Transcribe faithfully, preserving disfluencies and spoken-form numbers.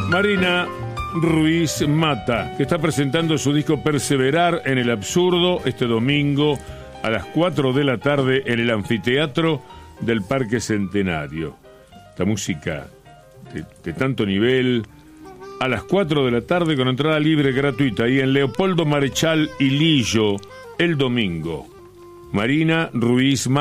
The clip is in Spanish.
Marina Ruiz Mata, que está presentando su disco Perseverar en el Absurdo este domingo a las cuatro de la tarde en el anfiteatro del Parque Centenario. Esta música de, de tanto nivel, a las cuatro de la tarde con entrada libre gratuita, ahí en Leopoldo Marechal y Lillo, el domingo. Marina Ruiz Mata.